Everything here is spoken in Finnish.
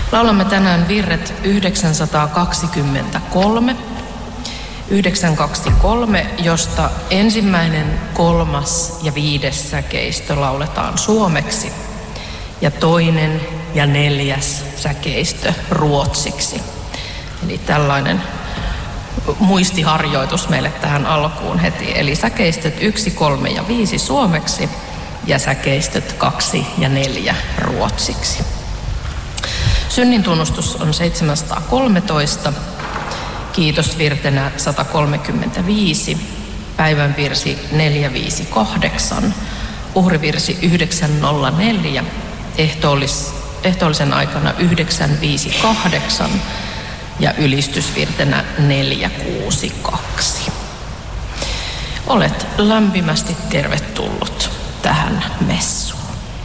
Laulamme tänään virret 923, josta ensimmäinen, 3. ja 5. säkeistö lauletaan suomeksi ja 2. ja 4. säkeistö ruotsiksi. Eli tällainen muistiharjoitus meille tähän alkuun heti. Eli säkeistöt 1, 3 ja 5 suomeksi ja säkeistöt 2 ja 4 ruotsiksi. Synnin tunnustus on 713, kiitosvirtenä 135, päivänvirsi 458, uhrivirsi 904, ehtoollisen aikana 958 ja ylistysvirtenä 462. Olet lämpimästi tervetullut tähän messuun.